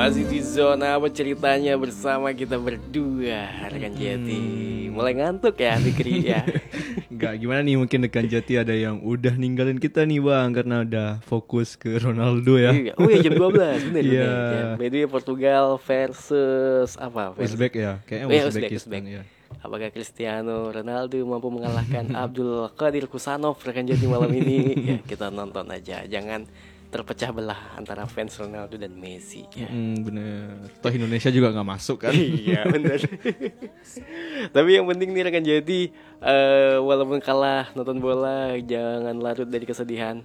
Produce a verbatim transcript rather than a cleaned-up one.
Masih di zona apa ceritanya bersama kita berdua rekan Jati. Mulai ngantuk ya Fikri ya. Enggak, gimana nih, mungkin rekan Jati ada yang udah ninggalin kita nih Bang, karena udah fokus ke Ronaldo ya. Iya. Oh ya jam dua belas bener Iya. bener ya. By the way, Portugal versus apa? Versus Uzbek ya, kayaknya Oh, ya, Uzbekistan Uzbek, ya. Apakah Cristiano Ronaldo mampu mengalahkan Abdul Qadir Kusanov rekan Jati malam ini? Ya kita nonton aja. Jangan terpecah belah antara fans Ronaldo dan Messi ya. Hmm, bener. Toh Indonesia juga nggak masuk kan? Iya benar. Tapi yang penting nih rekan Jati, eh, walaupun kalah nonton bola jangan larut dari kesedihan.